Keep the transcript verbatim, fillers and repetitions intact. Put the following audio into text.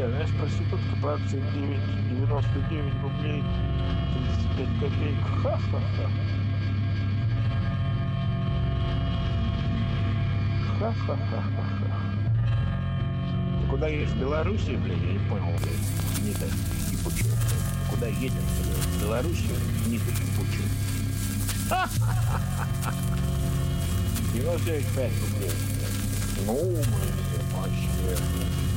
знаешь, проститутка по акции девять девяносто девять рублей тридцать пять копеек. Ха-ха-ха. Ха-ха-ха-ха-ха. Ты куда едешь? В Белоруссию, блядь? Я не понял, блядь. Не так ебучая. Куда едешь, блядь? В Белоруссию? Не так ебучая. Ха-ха-ха-ха. девяносто девять пять рублей. Ну, мы вообще.